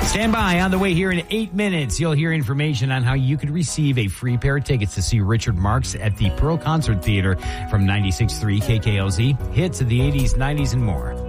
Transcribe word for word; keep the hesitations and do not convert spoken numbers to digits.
Stand by. On the way here in eight minutes, you'll hear information on how you could receive a free pair of tickets to see Richard Marx at the Pearl Concert Theater from ninety-six point three K K L Z. Hits of the eighties, nineties, and more.